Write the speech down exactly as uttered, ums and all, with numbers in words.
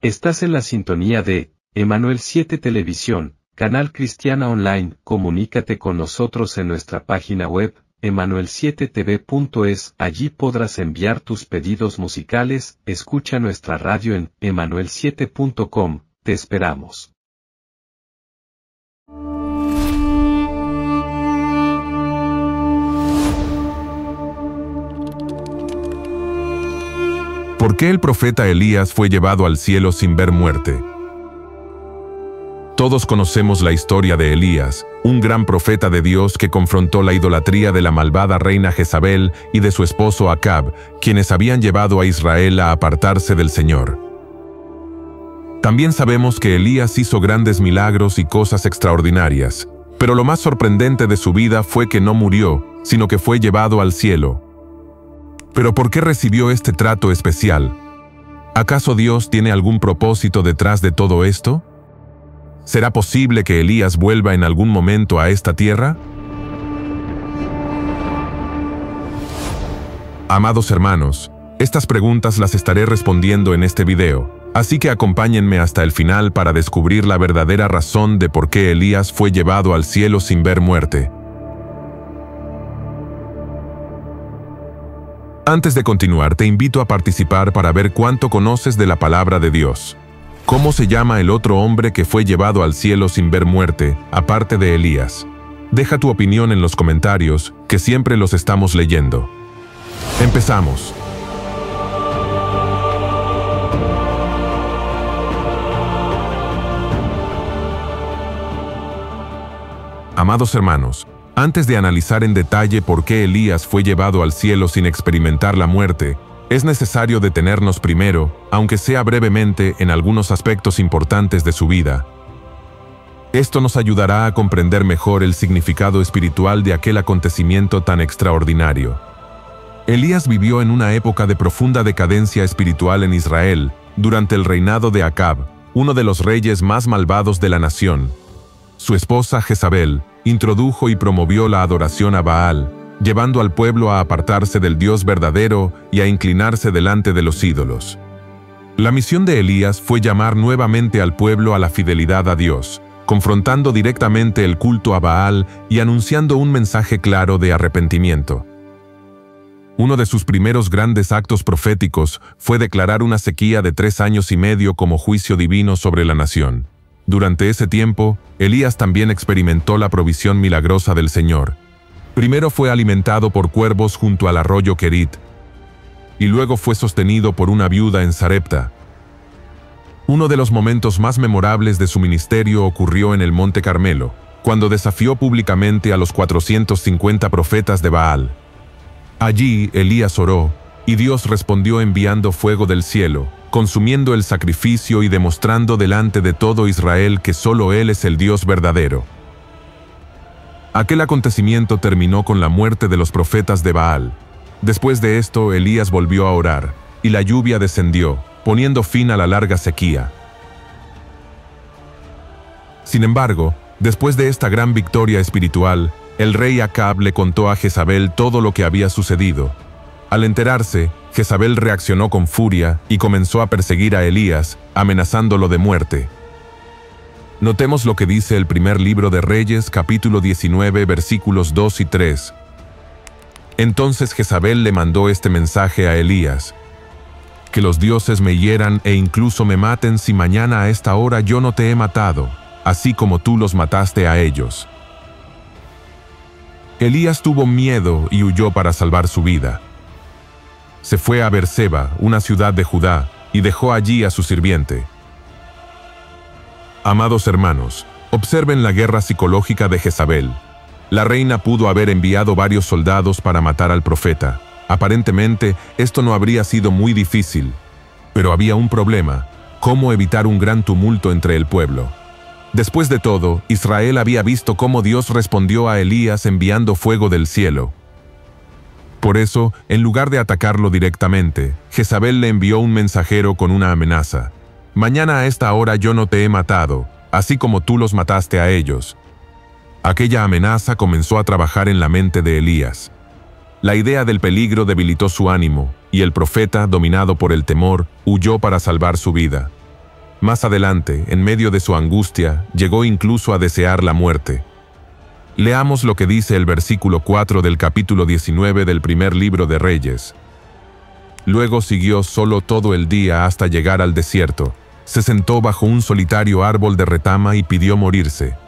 Estás en la sintonía de Emanuel siete Televisión, canal cristiana online. Comunícate con nosotros en nuestra página web, emanuel siete t v punto es. Allí podrás enviar tus pedidos musicales. Escucha nuestra radio en emanuel siete punto com. Te esperamos. ¿Por qué el profeta Elías fue llevado al cielo sin ver muerte? Todos conocemos la historia de Elías, un gran profeta de Dios que confrontó la idolatría de la malvada reina Jezabel y de su esposo Acab, quienes habían llevado a Israel a apartarse del Señor. También sabemos que Elías hizo grandes milagros y cosas extraordinarias, pero lo más sorprendente de su vida fue que no murió, sino que fue llevado al cielo. ¿Pero por qué recibió este trato especial? ¿Acaso Dios tiene algún propósito detrás de todo esto? ¿Será posible que Elías vuelva en algún momento a esta tierra? Amados hermanos, estas preguntas las estaré respondiendo en este video, así que acompáñenme hasta el final para descubrir la verdadera razón de por qué Elías fue llevado al cielo sin ver muerte. Antes de continuar, te invito a participar para ver cuánto conoces de la palabra de Dios. ¿Cómo se llama el otro hombre que fue llevado al cielo sin ver muerte, aparte de Elías? Deja tu opinión en los comentarios, que siempre los estamos leyendo. Empezamos. Amados hermanos, antes de analizar en detalle por qué Elías fue llevado al cielo sin experimentar la muerte, es necesario detenernos primero, aunque sea brevemente, en algunos aspectos importantes de su vida. Esto nos ayudará a comprender mejor el significado espiritual de aquel acontecimiento tan extraordinario. Elías vivió en una época de profunda decadencia espiritual en Israel, durante el reinado de Acab, uno de los reyes más malvados de la nación. Su esposa Jezabel introdujo y promovió la adoración a Baal, llevando al pueblo a apartarse del Dios verdadero y a inclinarse delante de los ídolos. La misión de Elías fue llamar nuevamente al pueblo a la fidelidad a Dios, confrontando directamente el culto a Baal y anunciando un mensaje claro de arrepentimiento. Uno de sus primeros grandes actos proféticos fue declarar una sequía de tres años y medio como juicio divino sobre la nación. Durante ese tiempo, Elías también experimentó la provisión milagrosa del Señor. Primero fue alimentado por cuervos junto al arroyo Kerit, y luego fue sostenido por una viuda en Sarepta. Uno de los momentos más memorables de su ministerio ocurrió en el Monte Carmelo, cuando desafió públicamente a los cuatrocientos cincuenta profetas de Baal. Allí Elías oró, y Dios respondió enviando fuego del cielo, consumiendo el sacrificio y demostrando delante de todo Israel que solo Él es el Dios verdadero. Aquel acontecimiento terminó con la muerte de los profetas de Baal. Después de esto, Elías volvió a orar, y la lluvia descendió, poniendo fin a la larga sequía. Sin embargo, después de esta gran victoria espiritual, el rey Acab le contó a Jezabel todo lo que había sucedido. Al enterarse, Jezabel reaccionó con furia y comenzó a perseguir a Elías, amenazándolo de muerte. Notemos lo que dice el primer libro de Reyes, capítulo diecinueve, versículos dos y tres. Entonces Jezabel le mandó este mensaje a Elías: que los dioses me hieran e incluso me maten si mañana a esta hora yo no te he matado, así como tú los mataste a ellos. Elías tuvo miedo y huyó para salvar su vida. Se fue a Beerseba, una ciudad de Judá, y dejó allí a su sirviente. Amados hermanos, observen la guerra psicológica de Jezabel. La reina pudo haber enviado varios soldados para matar al profeta. Aparentemente, esto no habría sido muy difícil. Pero había un problema: cómo evitar un gran tumulto entre el pueblo. Después de todo, Israel había visto cómo Dios respondió a Elías enviando fuego del cielo. Por eso, en lugar de atacarlo directamente, Jezabel le envió un mensajero con una amenaza: mañana a esta hora yo no te he matado, así como tú los mataste a ellos. Aquella amenaza comenzó a trabajar en la mente de Elías. La idea del peligro debilitó su ánimo, y el profeta, dominado por el temor, huyó para salvar su vida. Más adelante, en medio de su angustia, llegó incluso a desear la muerte. Leamos lo que dice el versículo cuatro del capítulo diecinueve del primer libro de Reyes. Luego siguió solo todo el día hasta llegar al desierto. Se sentó bajo un solitario árbol de retama y pidió morirse.